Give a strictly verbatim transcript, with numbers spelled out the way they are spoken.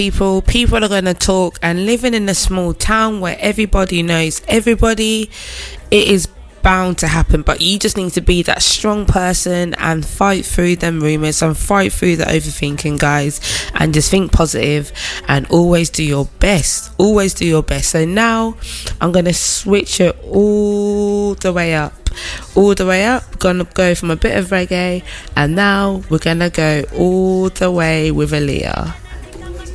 people people are going to talk, and living in a small town where everybody knows everybody, it is bound to happen. But you just need to be that strong person and fight through them rumors and fight through the overthinking, guys, and just think positive and always do your best always do your best. So now I'm gonna switch it all the way up all the way up gonna go from a bit of reggae, and now we're gonna go all the way with Aaliyah.